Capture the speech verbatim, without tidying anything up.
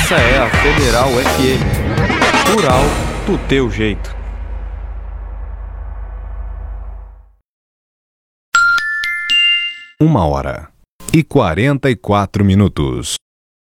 Essa é a Federal F M. Rural do teu jeito. Uma hora e quarenta e quatro minutos.